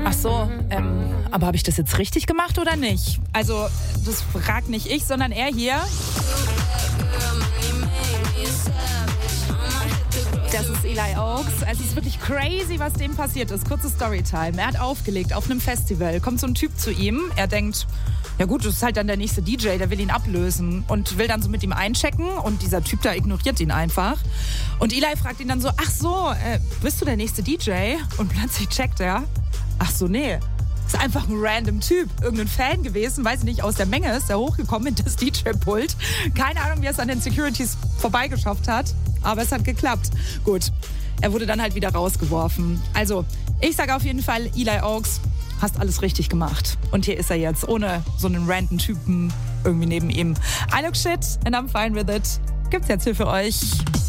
Ach so, aber habe ich das jetzt richtig gemacht oder nicht? Also, das fragt nicht ich, sondern er hier. Das ist Eli Oaks. Es ist wirklich crazy, was dem passiert ist. Kurze Storytime. Er hat aufgelegt auf einem Festival. Kommt so ein Typ zu ihm. Er denkt, ja gut, das ist halt dann der nächste DJ, der will ihn ablösen und will dann so mit ihm einchecken. Und dieser Typ da ignoriert ihn einfach. Und Eli fragt ihn dann so, ach so, bist du der nächste DJ? Und plötzlich checkt er, ach so, nee. Ist einfach ein random Typ, irgendein Fan gewesen, weiß ich nicht, aus der Menge ist er hochgekommen in das DJ-Pult. Keine Ahnung, wie er es an den Securities vorbeigeschafft hat, aber es hat geklappt. Gut, er wurde dann halt wieder rausgeworfen. Also, ich sage auf jeden Fall, Eli Oaks, hast alles richtig gemacht. Und hier ist er jetzt, ohne so einen random Typen irgendwie neben ihm. I look shit and I'm fine with it. Gibt's jetzt hier für euch.